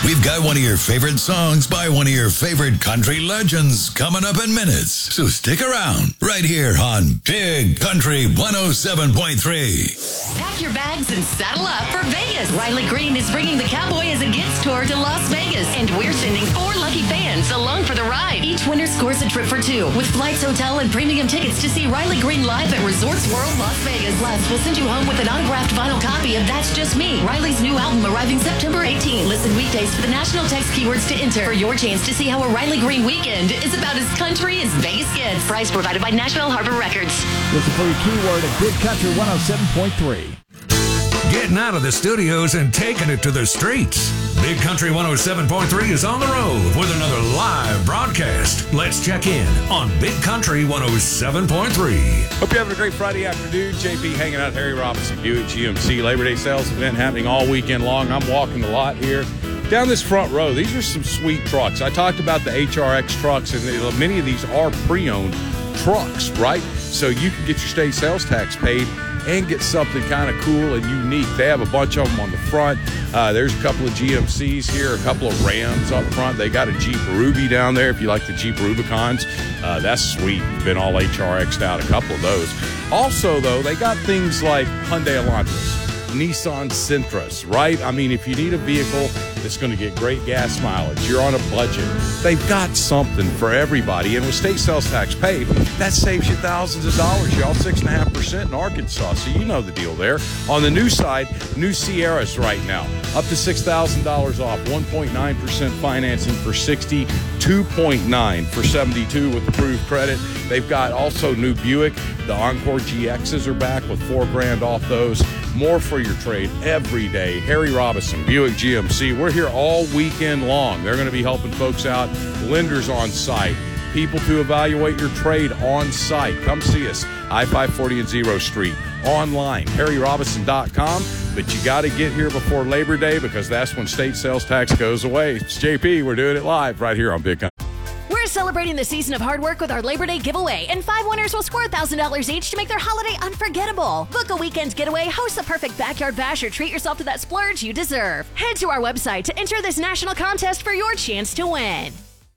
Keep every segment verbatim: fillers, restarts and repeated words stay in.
We've got one of your favorite songs by one of your favorite country legends coming up in minutes. So stick around right here on Big Country one oh seven point three. Pack your bags and saddle up for Vegas. Riley Green is bringing the Cowboy as a Gets tour to Las Vegas, and we're sending four lucky fans along for the ride. Each winner scores a trip for two with flights, hotel, and premium tickets to see Riley Green live at Resorts World Las Vegas. Plus, we'll send you home with an autographed vinyl copy of That's Just Me, Riley's new album arriving September eighteenth. Listen weekdays for the national text keywords to enter for your chance to see how a Riley Green weekend is about as country as Vegas gets. Prize provided by Nashville Harbor Records. Listen for your keyword at Big Country one oh seven point three. Getting out of the studios and taking it to the streets. Big Country one oh seven point three is on the road with another live broadcast. Let's check in on Big Country one oh seven point three. Hope you're having a great Friday afternoon. J P hanging out at Harry Robinson Buick G M C Labor Day sales event happening all weekend long. I'm walking the lot here. Down this front row, these are some sweet trucks. I talked about the H R X trucks, and many of these are pre-owned trucks, right? So you can get your state sales tax paid and get something kind of cool and unique. They have a bunch of them on the front. Uh, there's a couple of G M Cs here, a couple of Rams up front. They got a Jeep Ruby down there if you like the Jeep Rubicons. Uh, that's sweet. Been all H R X'd out, a couple of those. Also, though, they got things like Hyundai Elantras, Nissan Sentras, right? I mean, if you need a vehicle that's going to get great gas mileage, you're on a budget, they've got something for everybody. And with state sales tax paid, that saves you thousands of dollars, y'all, six point five percent in Arkansas. So you know the deal there. On the new side, new Sierras right now, up to six thousand dollars off, one point nine percent financing for sixty, two point nine for seventy-two with approved credit. They've got also new Buick. The Encore G Xs are back with four grand off those. More for your trade every day. Harry Robinson, Buick G M C. We're here all weekend long. They're going to be helping folks out, lenders on site, people to evaluate your trade on site. Come see us, I five forty and Zero Street. Online, harry robinson dot com. But you got to get here before Labor Day because that's when state sales tax goes away. It's J P. We're doing it live right here on Big Country. We're celebrating the season of hard work with our Labor Day giveaway, and five winners will score one thousand dollars each to make their holiday unforgettable. Book a weekend getaway, host the perfect backyard bash, or treat yourself to that splurge you deserve. Head to our website to enter this national contest for your chance to win.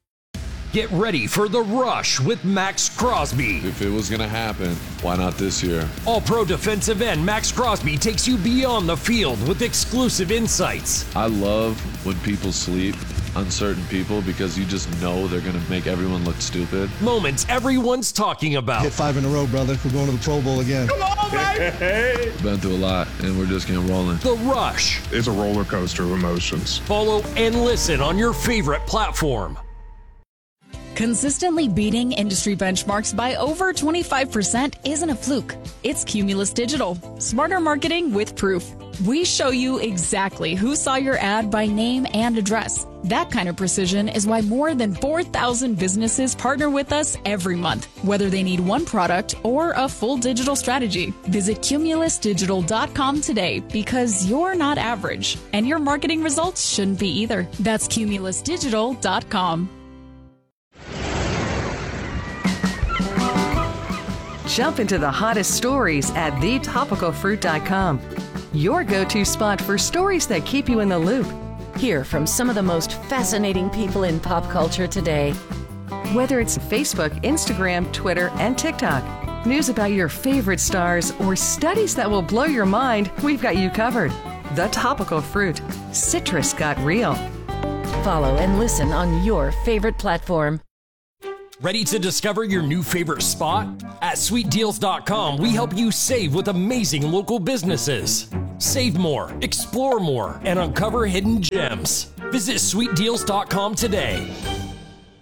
Get ready for the rush with Max Crosby. If it was going to happen, why not this year? All-pro defensive end Max Crosby takes you beyond the field with exclusive insights. I love when people sleep on certain people because you just know they're going to make everyone look stupid. Moments everyone's talking about. Hit five in a row, brother. We're going to the Pro Bowl again. Come on, baby! Been through a lot, and we're just getting rolling. The Rush. It's a roller coaster of emotions. Follow and listen on your favorite platform. Consistently beating industry benchmarks by over twenty-five percent isn't a fluke. It's Cumulus Digital. Smarter marketing with proof. We show you exactly who saw your ad by name and address. That kind of precision is why more than four thousand businesses partner with us every month, whether they need one product or a full digital strategy. Visit cumulus digital dot com today because you're not average, and your marketing results shouldn't be either. That's cumulus digital dot com. Jump into the hottest stories at the topical fruit dot com. Your go-to spot for stories that keep you in the loop. Hear from some of the most fascinating people in pop culture today. Whether it's Facebook, Instagram, Twitter, and TikTok, news about your favorite stars, or studies that will blow your mind, we've got you covered. The Topical Fruit. Citrus got real. Follow and listen on your favorite platform. Ready to discover your new favorite spot? At sweet deals dot com, we help you save with amazing local businesses. Save more, explore more, and uncover hidden gems. Visit sweet deals dot com today.